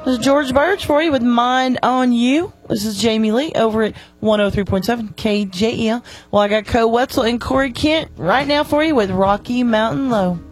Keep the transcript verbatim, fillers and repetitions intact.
This is George Birch for you with Mind on You. This is Jamie Lee over at one oh three point seven K J E L. Well, I got Co Wetzel and Corey Kent right now for you with Rocky Mountain Low.